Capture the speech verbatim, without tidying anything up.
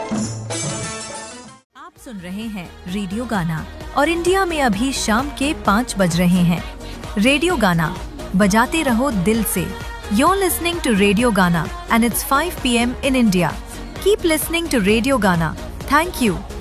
आप सुन रहे हैं रेडियो गाना और इंडिया में अभी शाम के पाँच बज रहे हैं। रेडियो गाना बजाते रहो दिल से। You're listening to Radio Gana and it's five p m in India. Keep listening to Radio Gana. Thank you.